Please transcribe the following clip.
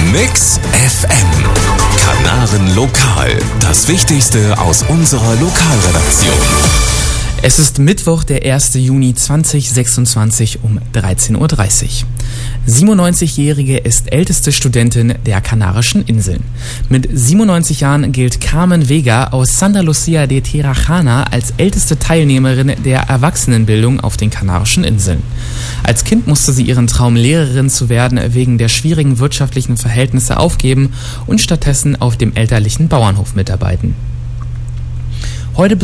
Mix FM. Kanaren Lokal. Das Wichtigste aus unserer Lokalredaktion. Es ist Mittwoch, der 1. Juni 2026 um 13.30 Uhr. 97-Jährige ist älteste Studentin der Kanarischen Inseln. Mit 97 Jahren gilt Carmen Vega aus Santa Lucia de Tirajana als älteste Teilnehmerin der Erwachsenenbildung auf den Kanarischen Inseln. Als Kind musste sie ihren Traum, Lehrerin zu werden, wegen der schwierigen wirtschaftlichen Verhältnisse aufgeben und stattdessen auf dem elterlichen Bauernhof mitarbeiten. Heute